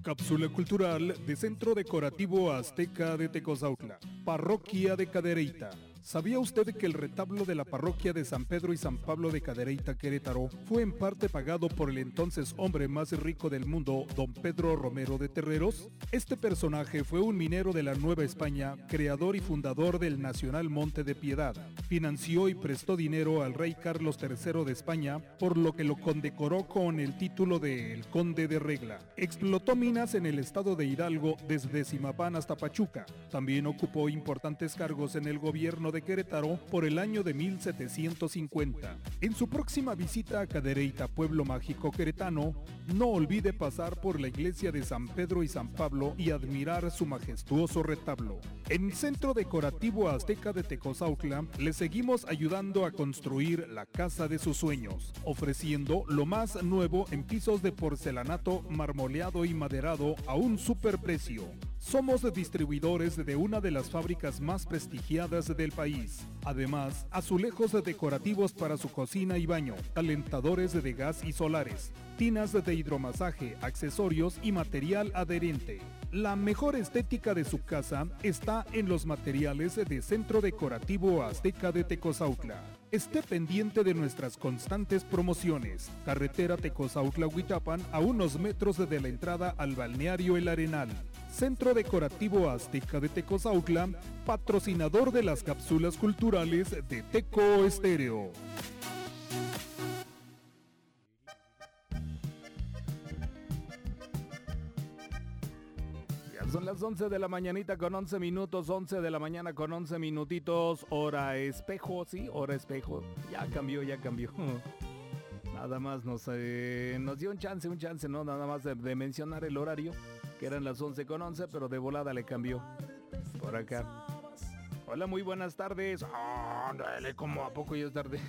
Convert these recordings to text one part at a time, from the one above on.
Cápsula cultural de Centro Decorativo Azteca de Tecozautla, Parroquia de Cadereyta. ¿Sabía usted que el retablo de la parroquia de San Pedro y San Pablo de Cadereyta, Querétaro, fue en parte pagado por el entonces hombre más rico del mundo, don Pedro Romero de Terreros? Este personaje fue un minero de la Nueva España, creador y fundador del Nacional Monte de Piedad. Financió y prestó dinero al rey Carlos III de España, por lo que lo condecoró con el título de El Conde de Regla. Explotó minas en el estado de Hidalgo desde Zimapán hasta Pachuca. También ocupó importantes cargos en el gobierno de Querétaro por el año de 1750. En su próxima visita a Cadereyta, pueblo mágico queretano, no olvide pasar por la iglesia de San Pedro y San Pablo y admirar su majestuoso retablo. En Centro Decorativo Azteca de Tecozautla, le seguimos ayudando a construir la casa de sus sueños, ofreciendo lo más nuevo en pisos de porcelanato, marmoleado y maderado a un superprecio. Somos distribuidores de una de las fábricas más prestigiadas del país. Además, azulejos decorativos para su cocina y baño, calentadores de gas y solares, tinas de hidromasaje, accesorios y material adherente. La mejor estética de su casa está en los materiales de Centro Decorativo Azteca de Tecozautla. Esté pendiente de nuestras constantes promociones. Carretera Tecozautla-Huichapan, a unos metros de la entrada al balneario El Arenal. Centro Decorativo Azteca de Tecozautla, patrocinador de las cápsulas culturales de Teco Estéreo. Ya son las 11 de la mañanita con 11 minutos, 11 de la mañana con 11 minutitos, hora espejo, sí, hora espejo, ya cambió. Nada más nos dio un chance, ¿no? Nada más de mencionar el horario, que eran las 11 con 11, pero de volada le cambió por acá. Hola, muy buenas tardes. Dale, ¿cómo a poco ya es tarde?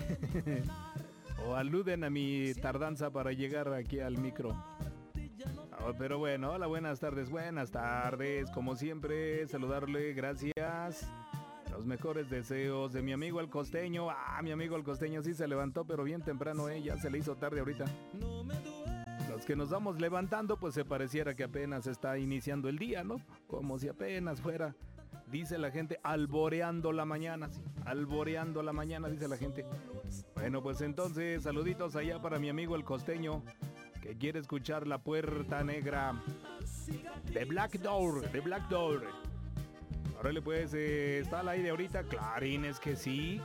O aluden a mi tardanza para llegar aquí al micro. Pero bueno, hola, buenas tardes, como siempre, saludarle, gracias. Los mejores deseos de mi amigo el costeño. Mi amigo el costeño sí se levantó, pero bien temprano, ya se le hizo tarde ahorita. Los que nos vamos levantando, pues se pareciera que apenas está iniciando el día, ¿no? Como si apenas fuera, dice la gente, alboreando la mañana, sí, alboreando la mañana, dice la gente. Bueno, pues entonces, saluditos allá para mi amigo el costeño, que quiere escuchar La Puerta Negra de Black Door. Órale, pues, está al aire ahorita. Clarines que sí.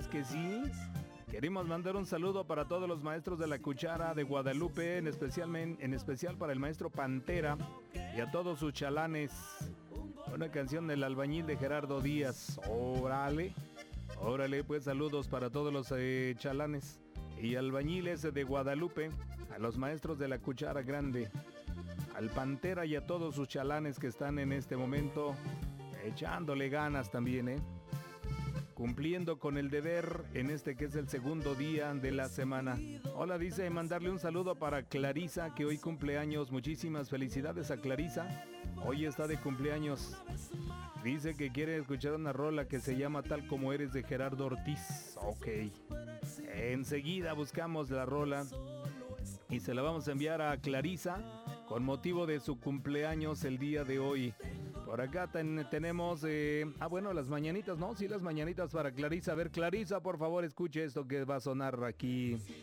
Queremos mandar un saludo para todos los maestros de la cuchara de Guadalupe, en especial para el maestro Pantera y a todos sus chalanes. Una canción del albañil de Gerardo Díaz. Órale, pues saludos para todos los chalanes y albañiles de Guadalupe, a los maestros de la cuchara grande, al Pantera y a todos sus chalanes que están en este momento echándole ganas también, cumpliendo con el deber en este que es el segundo día de la semana. Hola, dice mandarle un saludo para Clarisa, que hoy cumpleaños. Muchísimas felicidades a Clarisa, hoy está de cumpleaños. Dice que quiere escuchar una rola que se llama Tal Como Eres de Gerardo Ortiz. Ok, enseguida buscamos la rola y se la vamos a enviar a Clarisa con motivo de su cumpleaños el día de hoy. Por acá tenemos, las mañanitas, ¿no? Sí, las mañanitas para Clarisa. A ver, Clarisa, por favor, escuche esto que va a sonar aquí.